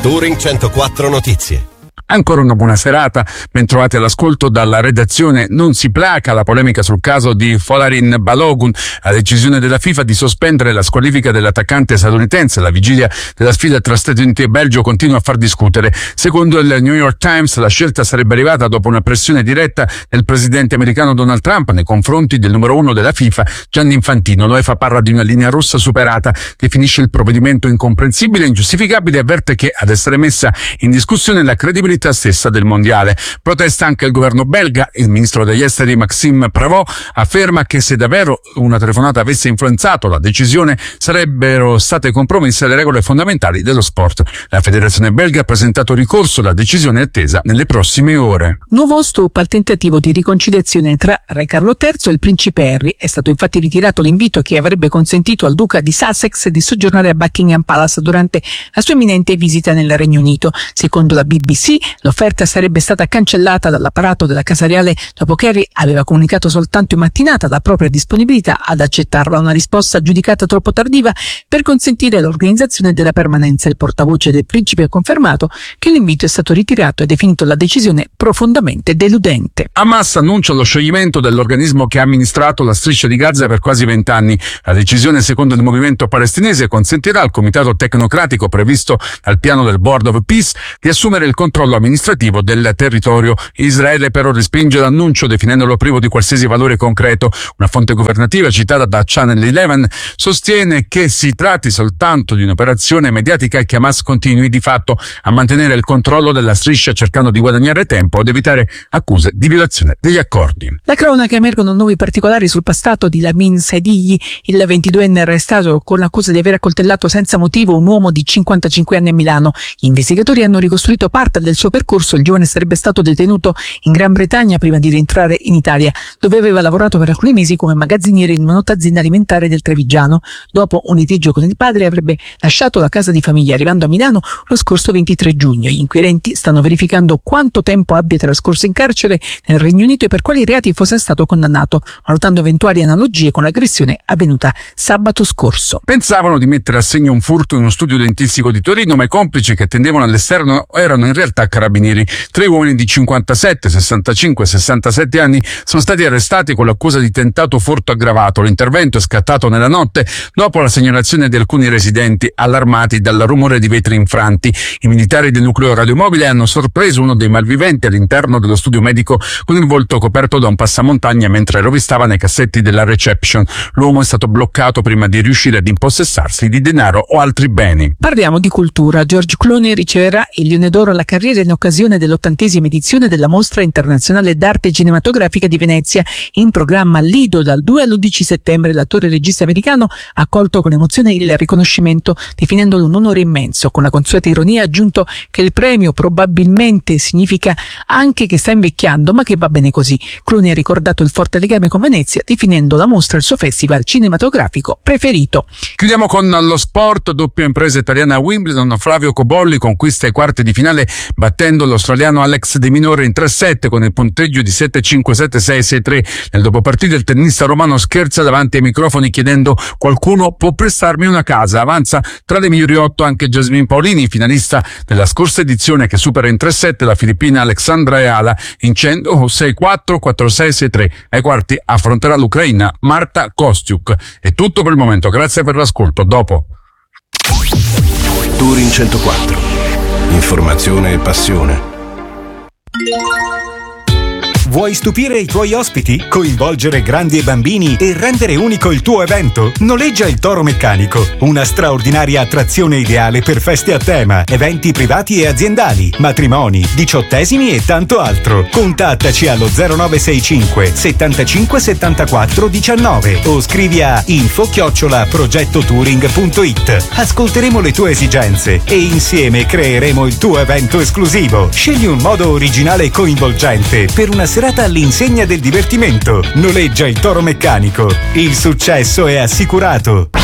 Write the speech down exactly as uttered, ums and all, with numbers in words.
Touring centoquattro Notizie. Ancora una buona serata, bentrovati all'ascolto dalla redazione. Non si placa la polemica sul caso di Folarin Balogun, la decisione della FIFA di sospendere la squalifica dell'attaccante statunitense alla vigilia della sfida tra Stati Uniti e Belgio continua a far discutere. Secondo il New York Times la scelta sarebbe arrivata dopo una pressione diretta del presidente americano Donald Trump nei confronti del numero uno della FIFA, Gianni Infantino. L'UEFA parla di una linea rossa superata, definisce il provvedimento incomprensibile e ingiustificabile e avverte che ad essere messa in discussione la credibilità stessa del mondiale. Protesta anche il governo belga. Il ministro degli esteri Maxime Prévost afferma che se davvero una telefonata avesse influenzato la decisione sarebbero state compromesse le regole fondamentali dello sport. La federazione belga ha presentato ricorso, la decisione è attesa nelle prossime ore. Nuovo stop al tentativo di riconciliazione tra Re Carlo terzo e il principe Harry. È stato infatti ritirato l'invito che avrebbe consentito al duca di Sussex di soggiornare a Buckingham Palace durante la sua imminente visita nel Regno Unito. Secondo la B B C, l'offerta sarebbe stata cancellata dall'apparato della Casa Reale dopo che Harry aveva comunicato soltanto in mattinata la propria disponibilità ad accettarla, una risposta giudicata troppo tardiva per consentire l'organizzazione della permanenza. Il portavoce del principe ha confermato che l'invito è stato ritirato e definito la decisione profondamente deludente. Hamas annuncia lo scioglimento dell'organismo che ha amministrato la striscia di Gaza per quasi vent'anni. La decisione, secondo il movimento palestinese, consentirà al comitato tecnocratico previsto dal piano del Board of Peace di assumere il controllo amministrativo del territorio. Israele però respinge l'annuncio definendolo privo di qualsiasi valore concreto. Una fonte governativa citata da Channel undici sostiene che si tratti soltanto di un'operazione mediatica e che Hamas continui di fatto a mantenere il controllo della striscia cercando di guadagnare tempo ed evitare accuse di violazione degli accordi. La cronaca, emergono nuovi particolari sul passato di Lamin Saidii, il ventiduenne arrestato con l'accusa di aver accoltellato senza motivo un uomo di cinquantacinque anni a Milano. Gli investigatori hanno ricostruito parte del suo percorso. Il giovane sarebbe stato detenuto in Gran Bretagna prima di rientrare in Italia, dove aveva lavorato per alcuni mesi come magazziniere in una nota azienda alimentare del Trevigiano. Dopo un litigio con il padre avrebbe lasciato la casa di famiglia, arrivando a Milano lo scorso ventitré giugno. Gli inquirenti stanno verificando quanto tempo abbia trascorso in carcere nel Regno Unito e per quali reati fosse stato condannato, valutando eventuali analogie con l'aggressione avvenuta sabato scorso. Pensavano di mettere a segno un furto in uno studio dentistico di Torino, ma i complici che tendevano all'esterno erano in realtà carabinieri. Tre uomini di cinquantasette, sessantacinque e sessantasette anni sono stati arrestati con l'accusa di tentato furto aggravato. L'intervento è scattato nella notte dopo la segnalazione di alcuni residenti allarmati dal rumore di vetri infranti. I militari del nucleo radiomobile hanno sorpreso uno dei malviventi all'interno dello studio medico con il volto coperto da un passamontagna mentre rovistava nei cassetti della reception. L'uomo è stato bloccato prima di riuscire ad impossessarsi di denaro o altri beni. Parliamo di cultura. George Clooney riceverà il Leone d'Oro alla carriera in occasione dell'ottantesima edizione della Mostra Internazionale d'Arte Cinematografica di Venezia, in programma al Lido dal due all'undici settembre. L'attore e regista americano ha accolto con emozione il riconoscimento, definendolo un onore immenso. Con la consueta ironia ha aggiunto che il premio probabilmente significa anche che sta invecchiando, ma che va bene così. Clooney ha ricordato il forte legame con Venezia, definendo la mostra il suo festival cinematografico preferito. Chiudiamo con lo sport. Doppia impresa italiana a Wimbledon. Flavio Cobolli conquista i quarti di finale battendo l'australiano Alex De Minaur in tre sette con il punteggio di sette cinque, sette sei, sei tre. Nel dopopartita il tennista romano scherza davanti ai microfoni chiedendo: qualcuno può prestarmi una casa? Avanza tra le migliori otto anche Jasmine Paolini, finalista della scorsa edizione, che supera in tre sette la filippina Alexandra Eala vincendo sei quattro, quattro sei, sei tre. Ai quarti affronterà l'ucraina Marta Kostyuk. È tutto per il momento, grazie per l'ascolto. Dopo Touring centoquattro. Informazione e passione. Vuoi stupire i tuoi ospiti? Coinvolgere grandi e bambini e rendere unico il tuo evento? Noleggia il Toro Meccanico, una straordinaria attrazione ideale per feste a tema, eventi privati e aziendali, matrimoni, diciottesimi e tanto altro. Contattaci allo zero nove sei cinque settantacinque settantaquattro diciannove o scrivi a info chiocciola progettotouring punto it. Ascolteremo le tue esigenze e insieme creeremo il tuo evento esclusivo. Scegli un modo originale e coinvolgente per una serata all'insegna del divertimento. Noleggia il Toro Meccanico. Il successo è assicurato.